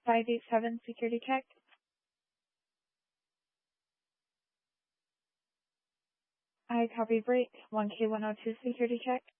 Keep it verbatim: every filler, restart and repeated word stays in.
five eight seven security check. I copy break one K one oh two security check.